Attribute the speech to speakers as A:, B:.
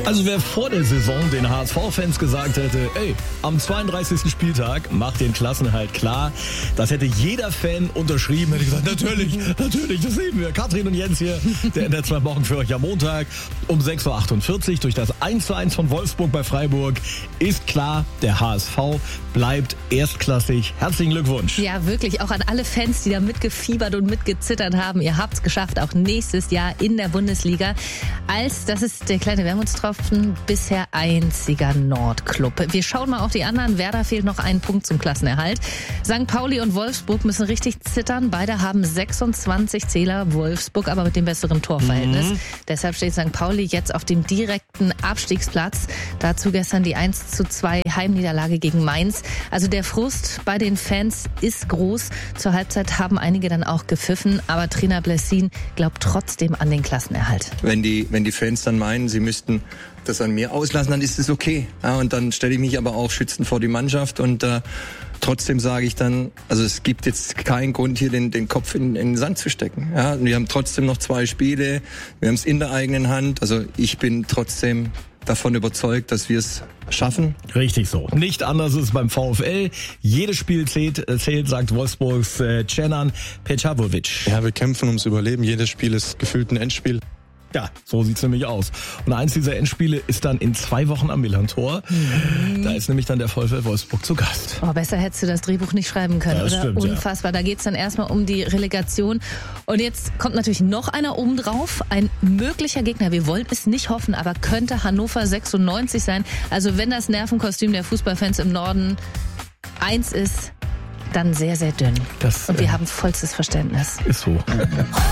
A: Also wer vor der Saison den HSV-Fans gesagt hätte, ey, am 32. Spieltag macht den Klassenerhalt klar, das hätte jeder Fan unterschrieben, hätte gesagt, natürlich, das sehen wir. Katrin und Jens hier, der in der 2 Wochen für euch am Montag um 6.48 Uhr durch das 1:1 von Wolfsburg bei Freiburg ist klar, der HSV bleibt erstklassig. Herzlichen Glückwunsch.
B: Ja, wirklich, auch an alle Fans, die da mitgefiebert und mitgezittert haben. Ihr habt's geschafft, auch nächstes Jahr in der Bundesliga. Das ist der kleine Wermutstropfen, bisher einziger Nordclub. Wir schauen mal auf die anderen. Werder fehlt noch ein Punkt zum Klassenerhalt. St. Pauli und Wolfsburg müssen richtig zittern. Beide haben 26 Zähler, Wolfsburg aber mit dem besseren Torverhältnis. Deshalb steht St. Pauli jetzt auf dem direkten Abstiegsplatz. Dazu gestern die 1:2 Heimniederlage gegen Mainz. Also der Frust bei den Fans ist groß. Zur Halbzeit haben einige dann auch gepfiffen, aber Trainer Blessin glaubt trotzdem an den Klassenerhalt.
C: Wenn die Fans dann meinen, sie müssten das an mir auslassen, dann ist es okay. Ja, und dann stelle ich mich aber auch schützend vor die Mannschaft und trotzdem sage ich dann, also es gibt jetzt keinen Grund, hier den Kopf in den Sand zu stecken. Ja, wir haben trotzdem noch 2 Spiele, wir haben es in der eigenen Hand. Also ich bin trotzdem davon überzeugt, dass wir es schaffen.
A: Richtig so. Nicht anders ist es beim VfL. Jedes Spiel zählt, sagt Wolfsburgs Cenan Pecabovic.
D: Ja, wir kämpfen ums Überleben. Jedes Spiel ist gefühlt ein Endspiel.
A: Ja, so sieht's nämlich aus. Und eins dieser Endspiele ist dann in 2 Wochen am Millerntor. Da ist nämlich dann der VfL Wolfsburg zu Gast.
B: Oh, besser hättest du das Drehbuch nicht schreiben können,
A: ja,
B: oder?
A: Stimmt,
B: unfassbar. Ja. Da geht's dann erstmal um die Relegation. Und jetzt kommt natürlich noch einer oben drauf. Ein möglicher Gegner. Wir wollen es nicht hoffen, aber könnte Hannover 96 sein. Also wenn das Nervenkostüm der Fußballfans im Norden 1 ist, dann sehr, sehr dünn. Und wir haben vollstes Verständnis.
A: Ist so.